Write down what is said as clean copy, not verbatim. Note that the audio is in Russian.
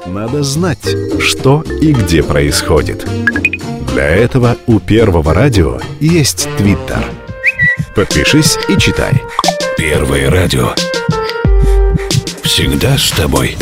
надо знать, что и где происходит. Для этого у Первого радио есть Твиттер. Подпишись и читай. Первое радио. Всегда с тобой.